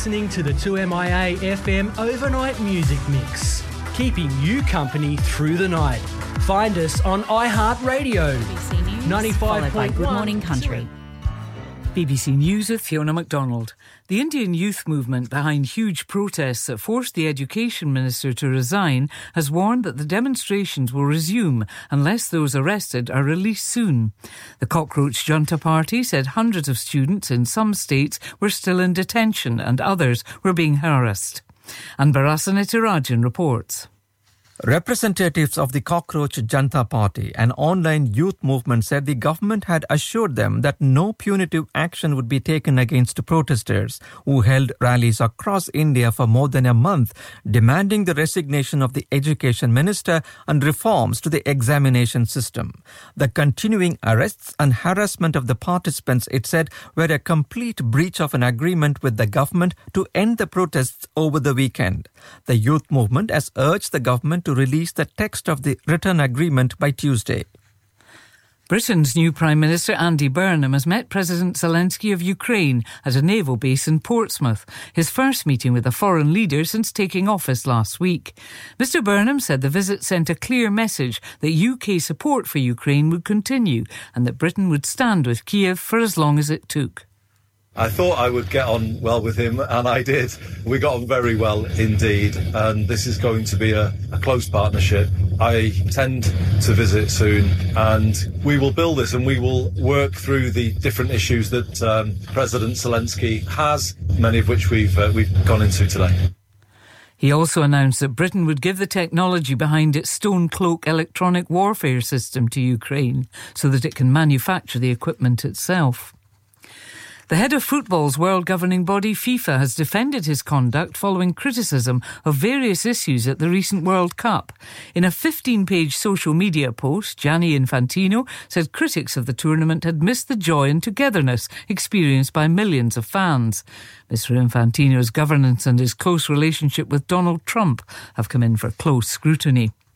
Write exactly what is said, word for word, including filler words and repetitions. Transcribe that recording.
listening to the two M I A F M Overnight Music Mix, keeping you company through the night. Find us on iHeartRadio, B B C News, ninety-five point one. Good Morning Country. B B C News with Fiona MacDonald. The Indian youth movement behind huge protests that forced the Education Minister to resign has warned that the demonstrations will resume unless those arrested are released soon. The Cockroach Junta Party said hundreds of students in some states were still in detention and others were being harassed. And Barasan Itirajan reports. Representatives of the Cockroach Junta Party, an online youth movement, said the government had assured them that no punitive action would be taken against protesters who held rallies across India for more than a month, demanding the resignation of the Education Minister and reforms to the examination system. The continuing arrests and harassment of the participants, it said, were a complete breach of an agreement with the government to end the protests over the weekend. The youth movement has urged the government to to release the text of the written agreement by Tuesday. Britain's new Prime Minister Andy Burnham has met President Zelensky of Ukraine at a naval base in Portsmouth, his first meeting with a foreign leader since taking office last week. Mister Burnham said the visit sent a clear message that U K support for Ukraine would continue and that Britain would stand with Kiev for as long as it took. I thought I would get on well with him, and I did. We got on very well indeed, and this is going to be a, a close partnership. I intend to visit soon, and we will build this, and we will work through the different issues that um, President Zelensky has, many of which we've uh, we've gone into today. He also announced that Britain would give the technology behind its Stone Cloak electronic warfare system to Ukraine so that it can manufacture the equipment itself. The head of football's world governing body, FIFA, has defended his conduct following criticism of various issues at the recent World Cup. In a fifteen-page social media post, Gianni Infantino said critics of the tournament had missed the joy and togetherness experienced by millions of fans. Mister Infantino's governance and his close relationship with Donald Trump have come in for close scrutiny.